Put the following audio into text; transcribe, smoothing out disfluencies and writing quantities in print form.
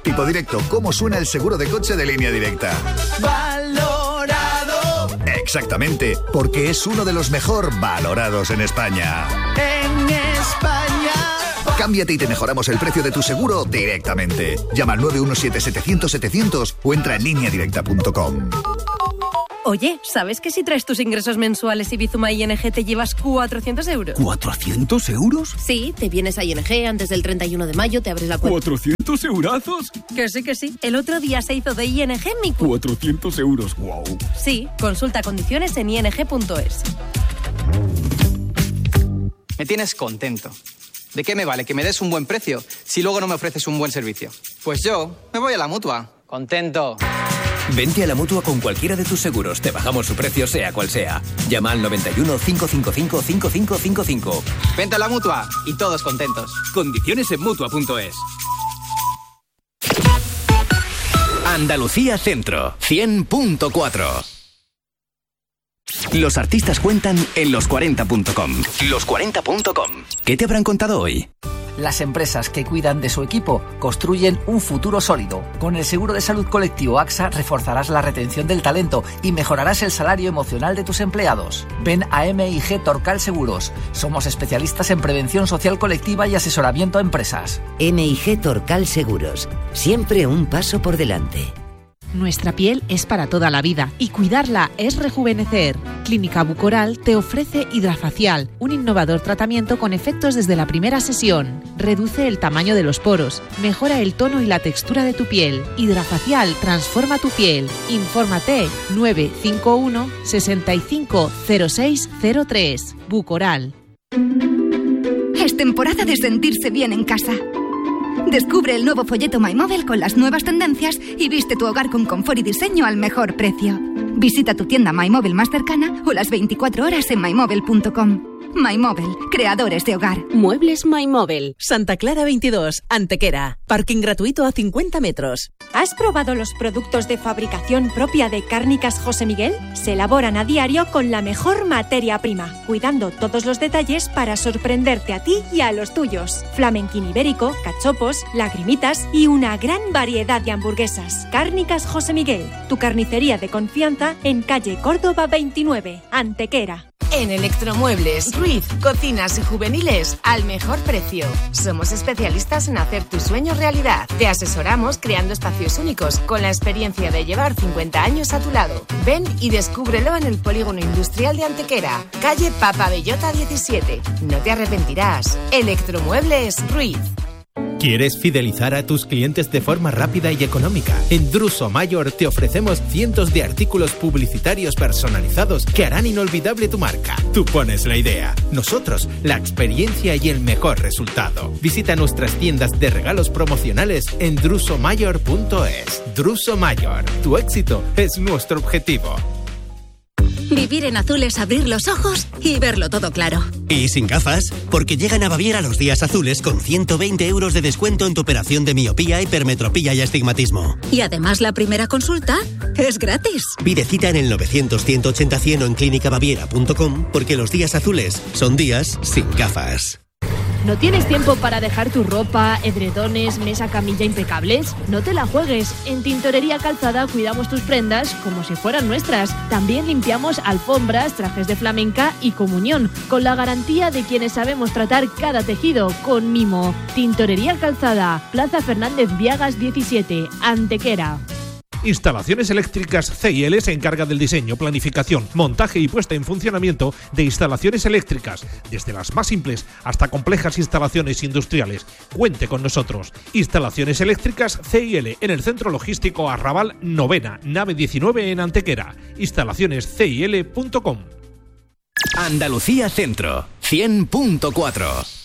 Tipo Directo, ¿cómo suena el seguro de coche de Línea Directa? Valorado. Exactamente, porque es uno de los mejor valorados en España. En España. Cámbiate y te mejoramos el precio de tu seguro directamente. Llama al 917-700-700 o entra en lineadirecta.com. Oye, ¿sabes que si traes tus ingresos mensuales y Bizuma ING te llevas 400 euros? ¿400 euros? Sí, te vienes a ING antes del 31 de mayo, te abres la cuenta. ¿400 eurazos? Que sí. El otro día se hizo de ING mi cuenta. 400 euros, wow. Sí, consulta condiciones en ing.es. Me tienes contento. ¿De qué me vale que me des un buen precio si luego no me ofreces un buen servicio? Pues yo me voy a la Mutua. Contento. Vente a la Mutua con cualquiera de tus seguros. Te bajamos su precio sea cual sea. Llama al 91 555 5555. Vente a la Mutua y todos contentos. Condiciones en Mutua.es. Andalucía Centro 100.4. Los artistas cuentan en los40.com. Los40.com. ¿Qué te habrán contado hoy? Las empresas que cuidan de su equipo construyen un futuro sólido. Con el seguro de salud colectivo AXA reforzarás la retención del talento y mejorarás el salario emocional de tus empleados. Ven a MIG Torcal Seguros. Somos especialistas en prevención social colectiva y asesoramiento a empresas. MIG Torcal Seguros. Siempre un paso por delante. Nuestra piel es para toda la vida y cuidarla es rejuvenecer. Clínica Bucoral te ofrece Hidrafacial, un innovador tratamiento con efectos desde la primera sesión. Reduce el tamaño de los poros, mejora el tono y la textura de tu piel. Hidrafacial transforma tu piel. Infórmate 951 65 0603. Bucoral. Es temporada de sentirse bien en casa. Descubre el nuevo folleto MyMóvil con las nuevas tendencias y viste tu hogar con confort y diseño al mejor precio. Visita tu tienda MyMóvil más cercana o las 24 horas en mymóvil.com. MyMóvil, creadores de hogar. Muebles MyMóvil, Santa Clara 22, Antequera. Parking gratuito a 50 metros. ¿Has probado los productos de fabricación propia de Cárnicas José Miguel? Se elaboran a diario con la mejor materia prima, cuidando todos los detalles para sorprenderte a ti y a los tuyos. Flamenquín ibérico, cachopos, lagrimitas y una gran variedad de hamburguesas. Cárnicas José Miguel, tu carnicería de confianza en calle Córdoba 29, Antequera. En Electromuebles, Ruiz, cocinas y juveniles al mejor precio. Somos especialistas en hacer tu sueño realidad. Te asesoramos creando espacios únicos con la experiencia de llevar 50 años a tu lado. Ven y descúbrelo en el Polígono Industrial de Antequera, calle Papa Bellota 17. No te arrepentirás. Electromuebles, Ruiz. ¿Quieres fidelizar a tus clientes de forma rápida y económica? En Druso Mayor te ofrecemos cientos de artículos publicitarios personalizados que harán inolvidable tu marca. Tú pones la idea, nosotros la experiencia y el mejor resultado. Visita nuestras tiendas de regalos promocionales en drusomayor.es. Druso Mayor, tu éxito es nuestro objetivo. Vivir en azul es abrir los ojos y verlo todo claro. Y sin gafas, porque llegan a Baviera los días azules con 120 euros de descuento en tu operación de miopía, hipermetropía y astigmatismo. Y además la primera consulta es gratis. Pide cita en el 900-180-100 o en clínicabaviera.com porque los días azules son días sin gafas. ¿No tienes tiempo para dejar tu ropa, edredones, mesa, camilla impecables? No te la juegues. En Tintorería Calzada cuidamos tus prendas como si fueran nuestras. También limpiamos alfombras, trajes de flamenca y comunión, con la garantía de quienes sabemos tratar cada tejido con mimo. Tintorería Calzada, Plaza Fernández Viagas 17, Antequera. Instalaciones Eléctricas C&L se encarga del diseño, planificación, montaje y puesta en funcionamiento de instalaciones eléctricas, desde las más simples hasta complejas instalaciones industriales. Cuente con nosotros. Instalaciones Eléctricas C&L en el Centro Logístico Arrabal Novena, nave 19 en Antequera. Instalacionescil.com. Andalucía Centro 100.4.